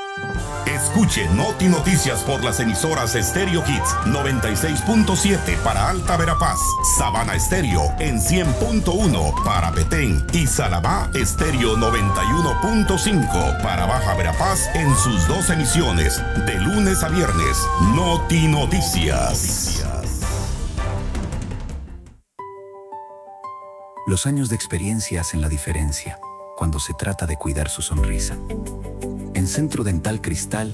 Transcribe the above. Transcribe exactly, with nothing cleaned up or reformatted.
Escuche Noti Noticias por las emisoras Stereo Hits noventa y seis punto siete para Alta Verapaz, Sabana Estéreo en cien punto uno para Petén y Salabá Estéreo noventa y uno punto cinco para Baja Verapaz en sus dos emisiones de lunes a viernes. Noti Noticias. Los años de experiencia hacen la diferencia cuando se trata de cuidar su sonrisa. En Centro Dental Cristal